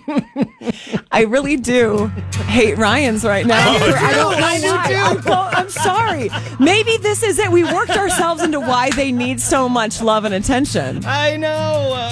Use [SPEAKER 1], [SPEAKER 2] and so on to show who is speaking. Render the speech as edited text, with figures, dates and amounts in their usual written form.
[SPEAKER 1] I really do hate Ryan's right now. I don't know why. I'm sorry. Maybe this is it. We worked ourselves into why they need so much love and attention.
[SPEAKER 2] I know.